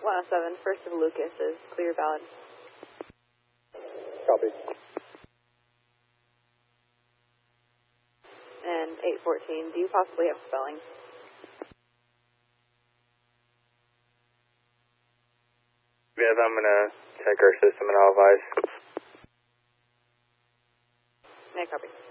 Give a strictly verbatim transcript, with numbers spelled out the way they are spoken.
one oh seven, first of Lucas is clear valid. Copy. And eight fourteen, do you possibly have spelling? Yes, I'm going to check our system and I'll advise. May I copy?